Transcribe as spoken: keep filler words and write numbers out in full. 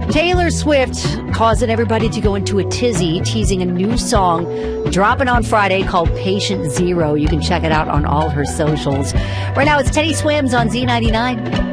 Taylor Swift causing everybody to go into a tizzy, teasing a new song dropping on Friday called Patient Zero. You can check it out on all her socials. Right now, it's Teddy Swims on Z ninety-nine.